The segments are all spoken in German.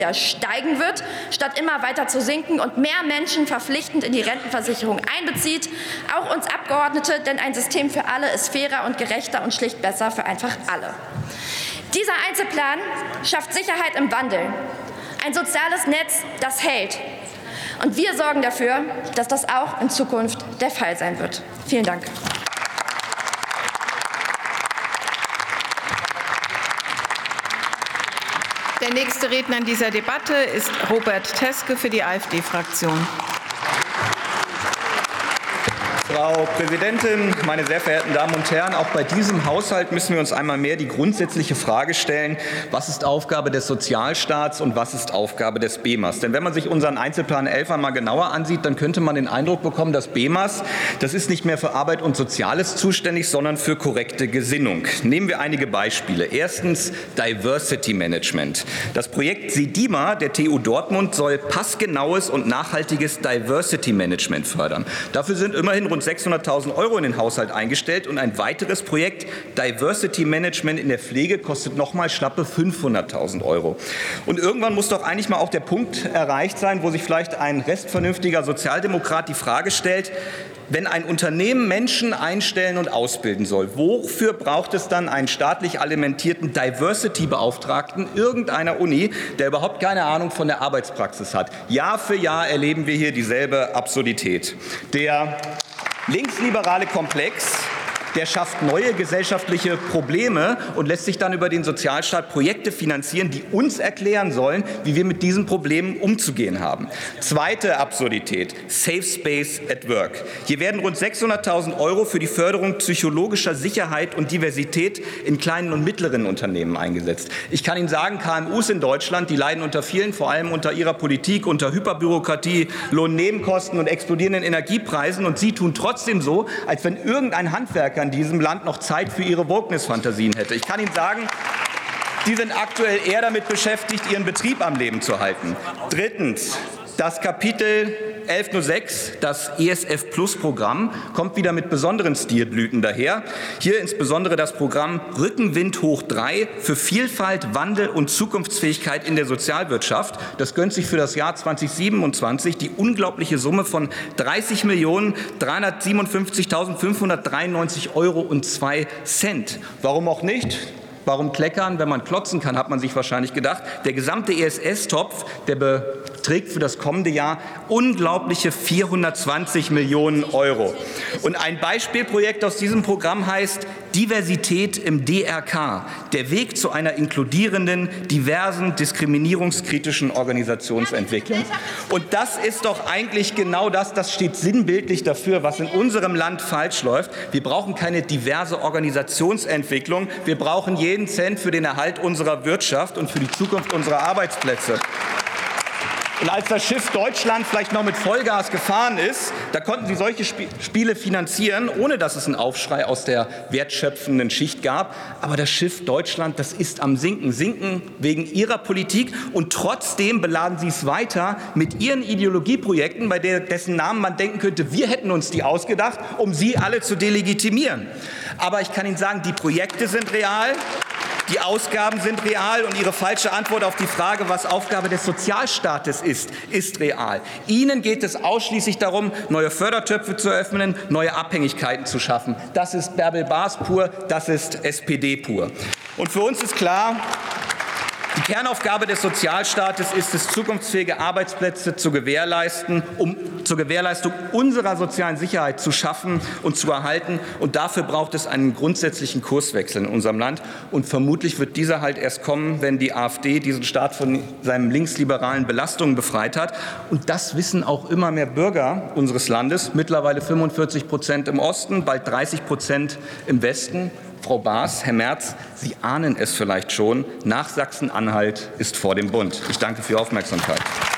steigen wird, statt immer weiter zu sinken und mehr Menschen verpflichtend in die Rentenversicherung einbezieht, auch uns Abgeordnete, denn ein System für alle ist fairer und gerechter und schlicht besser für einfach alle. Dieser Einzelplan schafft Sicherheit im Wandel, ein soziales Netz, das hält. Und wir sorgen dafür, dass das auch in Zukunft der Fall sein wird. Vielen Dank. Der nächste Redner in dieser Debatte ist Robert Teske für die AfD-Fraktion. Frau Präsidentin, meine sehr verehrten Damen und Herren! Auch bei diesem Haushalt müssen wir uns einmal mehr die grundsätzliche Frage stellen, was ist Aufgabe des Sozialstaats und was ist Aufgabe des BEMAS? Denn wenn man sich unseren Einzelplan 11 einmal genauer ansieht, dann könnte man den Eindruck bekommen, das BEMAS, das ist nicht mehr für Arbeit und Soziales zuständig, sondern für korrekte Gesinnung. Nehmen wir einige Beispiele. Erstens Diversity Management. Das Projekt SEDIMA der TU Dortmund soll passgenaues und nachhaltiges Diversity Management fördern. Dafür sind immerhin rund 600.000 € in den Haushalt eingestellt, und ein weiteres Projekt Diversity Management in der Pflege kostet nochmal schlappe 500.000 €. Und irgendwann muss doch eigentlich mal auch der Punkt erreicht sein, wo sich vielleicht ein restvernünftiger Sozialdemokrat die Frage stellt: Wenn ein Unternehmen Menschen einstellen und ausbilden soll, wofür braucht es dann einen staatlich alimentierten Diversity-Beauftragten irgendeiner Uni, der überhaupt keine Ahnung von der Arbeitspraxis hat? Jahr für Jahr erleben wir hier dieselbe Absurdität. Der linksliberale Komplex, der schafft neue gesellschaftliche Probleme und lässt sich dann über den Sozialstaat Projekte finanzieren, die uns erklären sollen, wie wir mit diesen Problemen umzugehen haben. Zweite Absurdität: Safe Space at Work. Hier werden rund 600.000 € für die Förderung psychologischer Sicherheit und Diversität in kleinen und mittleren Unternehmen eingesetzt. Ich kann Ihnen sagen, KMUs in Deutschland, die leiden unter vielen, vor allem unter Ihrer Politik, unter Hyperbürokratie, Lohnnebenkosten und explodierenden Energiepreisen, und Sie tun trotzdem so, als wenn irgendein Handwerker in diesem Land noch Zeit für ihre Wokeness-Fantasien hätte. Ich kann Ihnen sagen, die sind aktuell eher damit beschäftigt, ihren Betrieb am Leben zu halten. Drittens, das Kapitel 1106, das ESF-Plus-Programm, kommt wieder mit besonderen Stilblüten daher. Hier insbesondere das Programm Rückenwind hoch 3 für Vielfalt, Wandel und Zukunftsfähigkeit in der Sozialwirtschaft. Das gönnt sich für das Jahr 2027 die unglaubliche Summe von 30.357.593,02 €. Warum auch nicht? Warum kleckern? Wenn man klotzen kann, hat man sich wahrscheinlich gedacht. Der gesamte ESS-Topf, der beträgt für das kommende Jahr unglaubliche 420 Millionen €. Und ein Beispielprojekt aus diesem Programm heißt Diversität im DRK, der Weg zu einer inkludierenden, diversen, diskriminierungskritischen Organisationsentwicklung. Und das ist doch eigentlich genau das steht sinnbildlich dafür, was in unserem Land falsch läuft. Wir brauchen keine diverse Organisationsentwicklung, wir brauchen jeden Cent für den Erhalt unserer Wirtschaft und für die Zukunft unserer Arbeitsplätze. Und als das Schiff Deutschland vielleicht noch mit Vollgas gefahren ist, da konnten sie solche Spiele finanzieren, ohne dass es einen Aufschrei aus der wertschöpfenden Schicht gab. Aber das Schiff Deutschland, das ist am Sinken. Sinken wegen ihrer Politik, und trotzdem beladen sie es weiter mit ihren Ideologieprojekten, bei dessen Namen man denken könnte, wir hätten uns die ausgedacht, um sie alle zu delegitimieren. Aber ich kann Ihnen sagen, die Projekte sind real. Die Ausgaben sind real, und Ihre falsche Antwort auf die Frage, was Aufgabe des Sozialstaates ist real. Ihnen geht es ausschließlich darum, neue Fördertöpfe zu eröffnen, neue Abhängigkeiten zu schaffen. Das ist Bärbel Baas pur, das ist SPD pur. Und für uns ist klar, die Kernaufgabe des Sozialstaates ist es, zukunftsfähige Arbeitsplätze zu gewährleisten, um zur Gewährleistung unserer sozialen Sicherheit zu schaffen und zu erhalten. Und dafür braucht es einen grundsätzlichen Kurswechsel in unserem Land. Und vermutlich wird dieser halt erst kommen, wenn die AfD diesen Staat von seinen linksliberalen Belastungen befreit hat. Und das wissen auch immer mehr Bürger unseres Landes, mittlerweile 45% im Osten, bald 30% im Westen. Frau Baas, Herr Merz, Sie ahnen es vielleicht schon, nach Sachsen-Anhalt ist vor dem Bund. Ich danke für Ihre Aufmerksamkeit.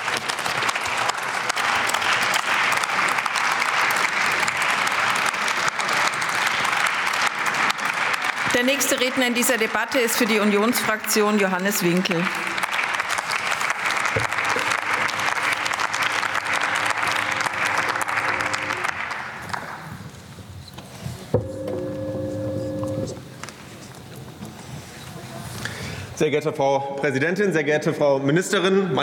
Der nächste Redner in dieser Debatte ist für die Unionsfraktion Johannes Winkel. Sehr geehrte Frau Präsidentin, sehr geehrte Frau Ministerin,